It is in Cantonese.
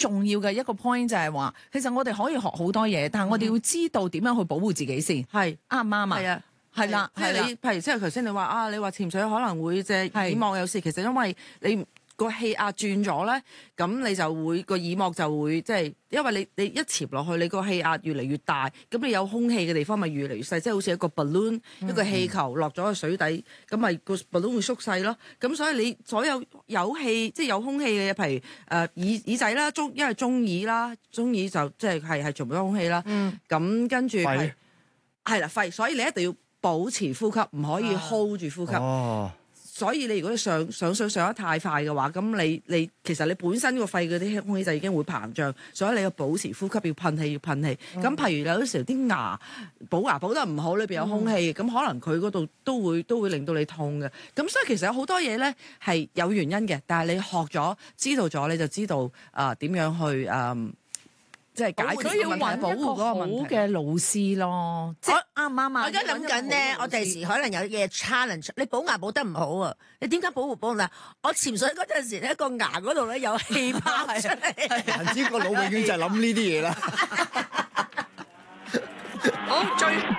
重要嘅一個 point 就係話，其實我哋可以學好多嘢，但係我哋要知道點樣去保護自己先， 係啱唔啱啊？ 係啊。 係啦， 即係你，譬如即係頭先你話啊，你話潛水可能會隻耳膜有事，其實因為你個氣壓轉咗咧，咁你就會個耳膜就會即係，因為你一潛落去，你個氣壓越嚟越大，咁你有空氣嘅地方咪越嚟越細，即係好似一個 balloon 一個氣球落咗去水底，咁咪個 balloon 會縮細咯。咁所以你所有有氣即係有空氣嘅嘢，譬如耳仔啦，因為中耳啦，中耳就即係全部都空氣啦。咁跟住係啦肺，所以你一定要保持呼吸，唔可以 hold 住呼吸。所以你如果上水上得太快嘅話，咁你其實你本身個肺嗰啲空氣就已經會膨脹，所以你要保持呼吸，要噴氣。咁譬如有啲時候啲牙補牙補得唔好，裏邊有空氣，咁可能佢嗰度都會令到你痛嘅。咁所以其實有好多嘢咧係有原因嘅，但係你學咗知道咗，你就知道點樣去即係解決佢要揾保護嗰個好問題嘅老師咯，即係啱唔啱啊？ 我而家諗緊咧，我第時可能有嘢 challenge，你補牙補得唔好啊？你點解補牙？我潛水嗰陣時咧，個牙嗰度咧有氣泡出嚟。 顏子個腦永遠就係諗呢啲嘢啦。 好，最